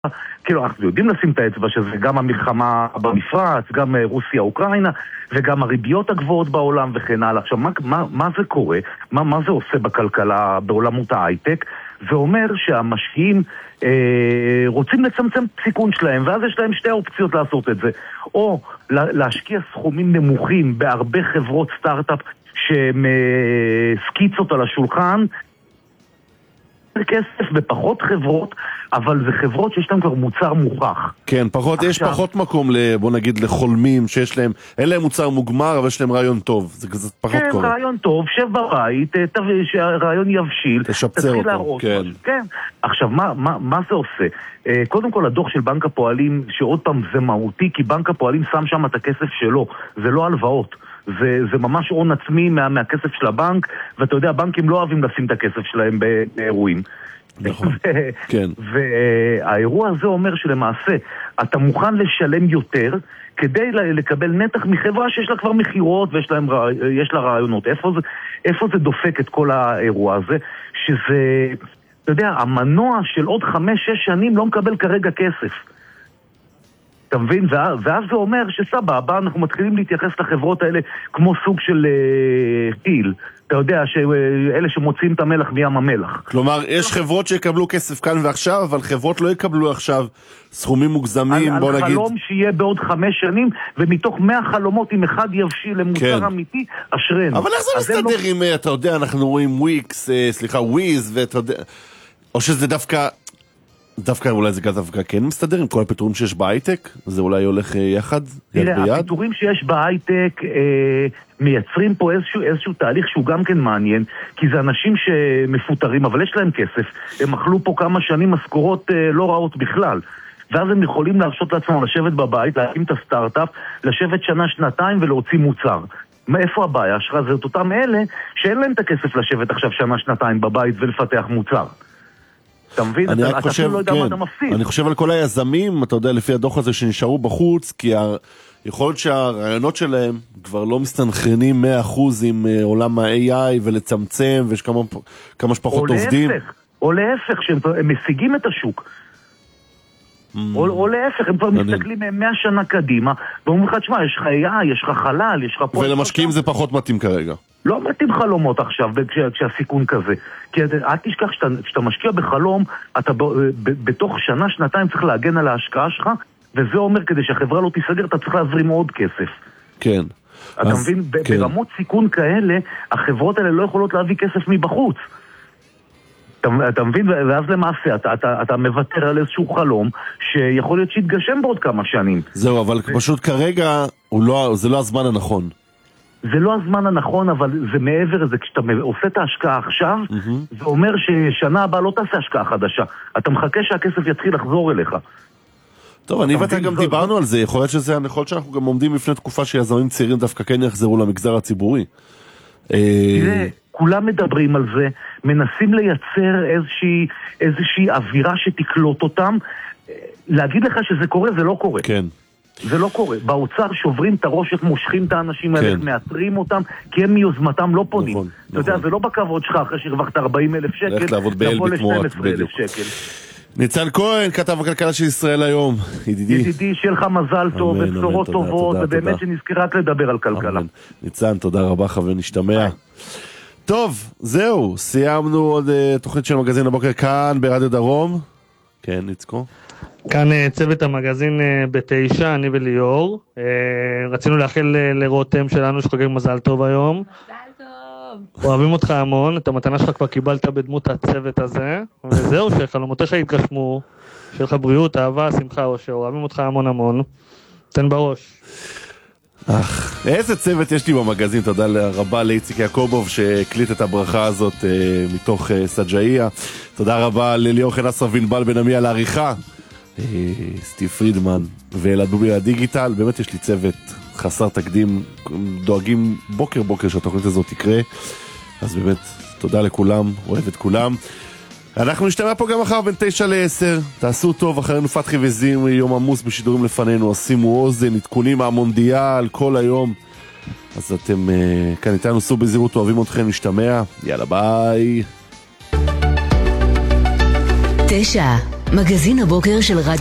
כאילו, אנחנו יודעים לשים את האצבע שזה גם המלחמה במפרץ, גם רוסיה-אוקראינה, וגם הריביות הגבוהות בעולם וכן הלאה. עכשיו, מה זה קורה? מה זה עושה בכלכלה, בעולמות ההייטק? זה אומר שהמשקיעים רוצים לצמצם סיכון שלהם, ואז יש להם שתי אופציות לעשות את זה. או להשקיע סכומים נמוכים בהרבה חברות סטארט-אפ שהן סקיצות על השולחן, כסף בפחות חברות, אבל זה חברות שיש להם כבר מוצר מוכח. כן, יש פחות מקום, בוא נגיד, לחולמים שיש להם, אין להם מוצר מוגמר, אבל יש להם רעיון טוב. זה פחות קורה. כן, רעיון טוב, שב בבית, שהרעיון יבשיל. תשפצר אותו, כן. כן. עכשיו, מה זה עושה? קודם כל, הדוח של בנק הפועלים, שעוד פעם זה מהותי, כי בנק הפועלים שם שם את הכסף שלו. זה לא הלוואות. זה ממש הון עצמי מהכסף של הבנק, ואתה יודע, הבנקים לא אוהבים לשים את הכסף שלהם באירועים. נכון, כן. והאירוע הזה אומר שלמעשה, אתה מוכן לשלם יותר, כדי לקבל נתח מחברה שיש לה כבר מחירות ויש לה רעיונות. איפה זה דופק את כל האירוע הזה? שזה, אתה יודע, המנוע של עוד 5-6 שנים לא מקבל כרגע כסף. אתה מבין? ואז זה אומר שסבבה, אנחנו מתחילים להתייחס לחברות האלה כמו סוג של טיל. אתה יודע, אלה שמוצאים את המלח מים המלח. כלומר, יש חברות שיקבלו כסף כאן ועכשיו, אבל חברות לא יקבלו עכשיו סכומים מוגזמים, בוא נגיד. על חלום שיהיה בעוד 5 שנים, ומתוך 100 חלומות, אם אחד יבשיל למוצר אמיתי, אשרנו. אבל איך זה מסתדר עם, אתה יודע, אנחנו רואים וויז, ואתה יודע, או שזה דווקא אולי זה דווקא כן מסתדר עם כל הפיתורים שיש בהייטק? זה אולי הולך יחד, יד ביד? הפיתורים שיש בהייטק מייצרים פה איזשהו תהליך שהוא גם כן מעניין, כי זה אנשים שמפוטרים, אבל יש להם כסף. הם אכלו פה כמה שנים משכורות לא רעות בכלל. ואז הם יכולים להרשות לעצמם לשבת בבית, להקים את הסטארט-אפ, לשבת שנה-שנתיים ולהוציא מוצר. מאיפה הבעיה? זה אותם אלה שאין להם את הכסף לשבת עכשיו שנה-שנתיים בבית ולפתח מוצר. אתה מבין? אני חושב על כל היזמים, אתה יודע, לפי הדוח הזה שנשארו בחוץ, כי יכול להיות שהרעיונות שלהם כבר לא מסתנכרנים 100% עם עולם ה-AI ולצמצם, ויש כמה שפחות עובדים. או להפך, שהם משיגים את השוק. או להפך, הם כבר מסתכלים 100 שנה קדימה, ואומרים לך, תשמע, יש לך AI, יש לך חלל, יש לך... ולמשקיעים זה פחות מתאים כרגע. לא מתאים חלומות עכשיו כשהסיכון כזה. כי אל תשכח שאתה משקיע בחלום, אתה בתוך שנה, שנתיים צריך להגן על ההשקעה שלך, וזה אומר כדי שהחברה לא תיסגר, אתה צריך להזרים עוד כסף. כן. אתה מבין? ברמות סיכון כאלה, החברות האלה לא יכולות להביא כסף מבחוץ. אתה מבין? ואז למעשה אתה מוותר על איזשהו חלום שיכול להיות שיתגשם בעוד כמה שנים. זהו, אבל פשוט כרגע זה לא הזמן הנכון. זה לא הזמן הנכון, אבל זה מעבר לזה. כשאתה עושה את ההשקעה עכשיו, זה אומר ששנה הבאה לא תעשה השקעה חדשה. אתה מחכה שהכסף יתחיל לחזור אליך. טוב, אני ואתה גם דיברנו על זה. יכול להיות שאנחנו גם עומדים לפני תקופה שיזמים צעירים דווקא כן יחזרו למגזר הציבורי. כולם מדברים על זה, מנסים לייצר איזושהי אווירה שתקלוט אותם. להגיד לך שזה קורה, זה לא קורה. כן. זה לא קורה. באוצר שוברים את הראש, מושכים את האנשים האלה, מאתרים אותם, כי הם מיוזמתם לא פונים. אתה יודע, זה לא בכבוד שלך אחרי שהרווחת 40,000 שקל, ללכת לעבוד באלביט תמורת, בדיוק. ניצן כהן, כתב הכלכלה של ישראל היום, ידידי, שיהיה לך מזל טוב ובשורות טובות, ובאמת שנזכיר רק לדבר על כלכלה. ניצן, תודה רבה חבר, נשתמע. טוב, זהו, סיימנו עוד תוכנית של מגזין הבוקר כאן ברדיו דרום. כן, ניצקו. כאן צוות המגזין ב9, אני וליאור. רצינו לאחל לרותם שלנו שחוגג מזל טוב היום. מזל טוב. אוהבים אותך המון, את המתנה שלך כבר קיבלת בדמות הצוות הזה. וזהו, שחלומותיך יתגשמו, שיהיה לך בריאות, אהבה, שמחה, אושר. אוהבים אותך המון המון. תן בראש. איזה צוות יש לי במגזין, תודה רבה לאיציק יעקובוב שהקליט את הברכה הזאת מתוך סג'איה. תודה רבה לליאור חנס רבינבל בן עמי על העריכה, סטיב פרידמן ואלעד בובי הדיגיטל. באמת יש לי צוות חסר תקדים, דואגים בוקר בוקר שהתוכנית הזאת תקרה, אז באמת תודה לכולם, אוהב את כולם. אנחנו נשתמע פה גם מחר בין 9 ל-10. תעשו טוב, אחרינו פתחי וזים, יום עמוס בשידורים לפנינו, שימו אוזן, עדכונים מהמונדיאל כל היום. אז אתם כאן איתנו, סעו בזהירות, אוהבים אתכם, נשתמע, יאללה ביי. 9 מגזין הבוקר של רדיו